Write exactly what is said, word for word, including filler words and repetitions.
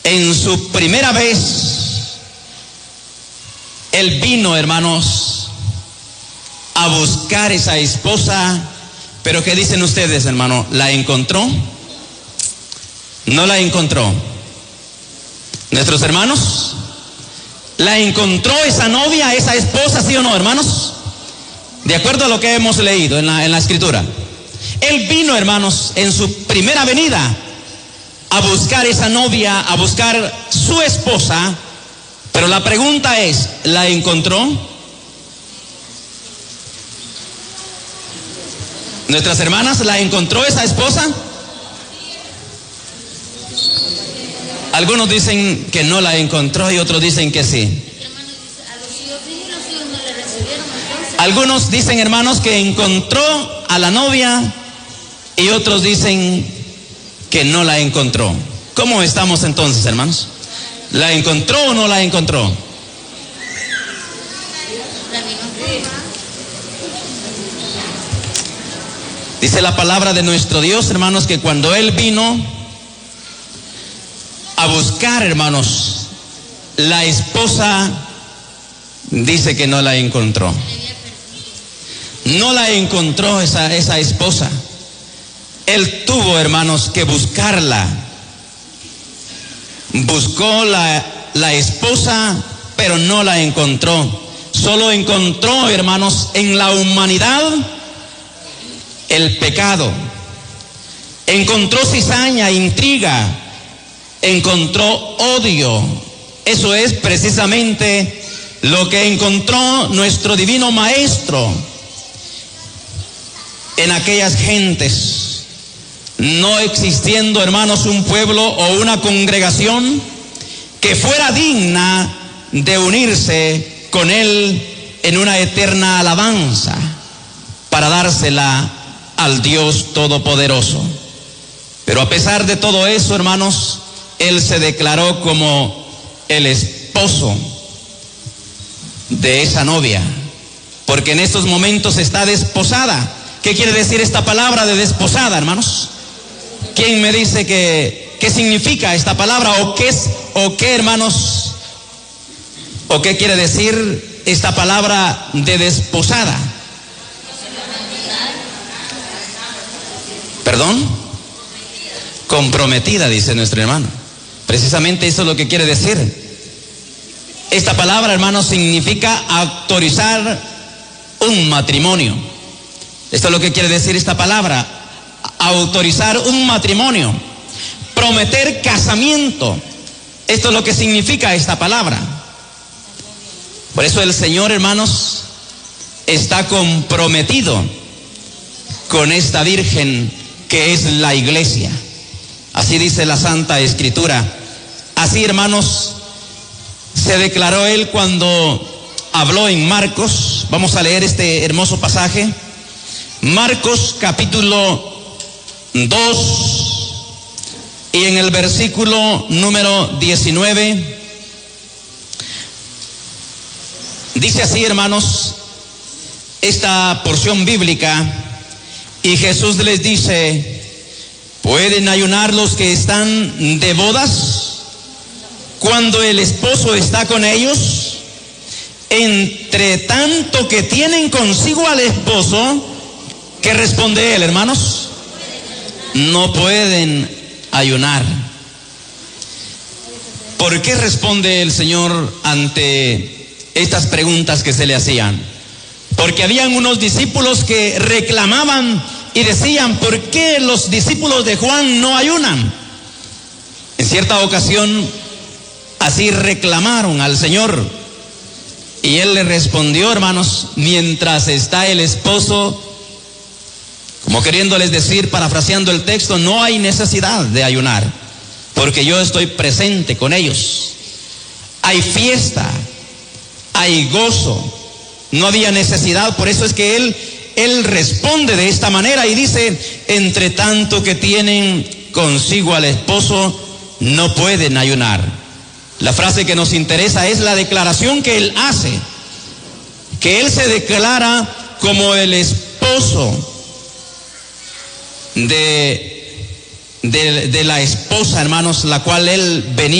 en su primera vez, él vino, hermanos, a buscar esa esposa. Pero ¿qué dicen ustedes, hermano? ¿La encontró? ¿No la encontró? ¿Nuestros hermanos? ¿La encontró esa novia, esa esposa, sí o no, hermanos? De acuerdo a lo que hemos leído en la, en la escritura. Él vino, hermanos, en su primera venida a buscar esa novia, a buscar su esposa. Pero la pregunta es, ¿la encontró? ¿Nuestras hermanas, la encontró esa esposa? Algunos dicen que no la encontró y otros dicen que sí. Algunos dicen, hermanos, que encontró a la novia y otros dicen que no la encontró. ¿Cómo estamos entonces, hermanos? ¿La encontró o no la encontró? Dice la palabra de nuestro Dios, hermanos, que cuando Él vino a buscar, hermanos, la esposa, dice que no la encontró. No la encontró esa, esa esposa. Él tuvo, hermanos, que buscarla. Buscó la, la esposa, pero no la encontró. Solo encontró, hermanos, en la humanidad el pecado. Encontró cizaña, intriga. Encontró odio. Eso es precisamente lo que encontró nuestro divino maestro en aquellas gentes. No existiendo, hermanos, un pueblo o una congregación que fuera digna de unirse con Él en una eterna alabanza para dársela al Dios Todopoderoso. Pero a pesar de todo eso, hermanos, Él se declaró como el esposo de esa novia, porque en estos momentos está desposada. ¿Qué quiere decir esta palabra de desposada, hermanos? ¿Quién me dice que qué significa esta palabra o qué es o qué, hermanos, o qué quiere decir esta palabra de desposada? ¿Perdón? Comprometida, dice nuestro hermano. Precisamente eso es lo que quiere decir. Esta palabra, hermanos, significa autorizar un matrimonio. Esto es lo que quiere decir esta palabra, autorizar un matrimonio, prometer casamiento. Esto es lo que significa esta palabra. Por eso el Señor, hermanos, está comprometido con esta virgen que es la iglesia. Así dice la Santa Escritura. Así, hermanos, se declaró Él cuando habló en Marcos. Vamos a leer este hermoso pasaje. Marcos capítulo dos y en el versículo número diecinueve dice así, hermanos, esta porción bíblica. Y Jesús les dice: ¿pueden ayunar los que están de bodas cuando el esposo está con ellos? Entre tanto que tienen consigo al esposo, ¿qué responde él, hermanos? No pueden ayunar. ¿Por qué responde el Señor ante estas preguntas que se le hacían? Porque habían unos discípulos que reclamaban y decían: ¿por qué los discípulos de Juan no ayunan? En cierta ocasión así reclamaron al Señor y Él le respondió, hermanos: mientras está el esposo, como queriéndoles decir, parafraseando el texto, no hay necesidad de ayunar, porque yo estoy presente con ellos. Hay fiesta, hay gozo, no había necesidad. Por eso es que Él, Él responde de esta manera y dice: entre tanto que tienen consigo al esposo, no pueden ayunar. La frase que nos interesa es la declaración que Él hace, que Él se declara como el esposo de, de, de la esposa, hermanos, la cual Él venía